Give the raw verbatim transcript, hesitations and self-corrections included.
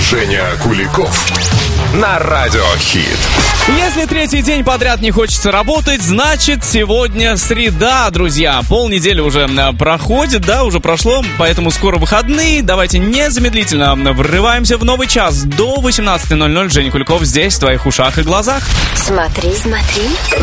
Женя Куликов на Радио Хит. Если третий день подряд не хочется работать, значит сегодня среда, друзья. Полнедели уже проходит, да, уже прошло, поэтому скоро выходные. Давайте незамедлительно врываемся в новый час. До восемнадцати ноль-ноль Женя Куликов здесь, в твоих ушах и глазах. Смотри, смотри.